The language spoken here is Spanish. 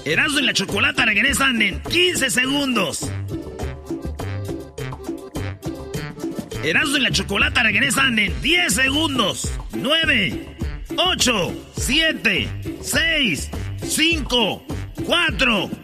Erasmo y la Chocolata regresan en 15 segundos. Erasmo y la Chocolata regresan en 10 segundos. 9, 8, 7, 6, 5, 4,